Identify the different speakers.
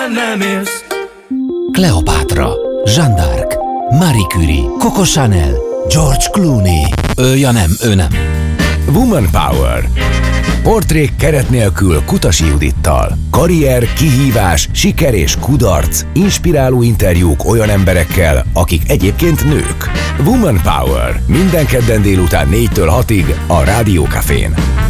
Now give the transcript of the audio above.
Speaker 1: nem élsz.
Speaker 2: Kleopátra, Jeanne d'Arc, Marie Curie, Coco Chanel, George Clooney. Ő nem.
Speaker 3: Woman Power. Portrék keret nélkül Kutasi Judittal. Karrier, kihívás, siker és kudarc. Inspiráló interjúk olyan emberekkel, akik egyébként nők. Woman Power. Minden kedden délután 4-től 6-ig a Rádió Cafén.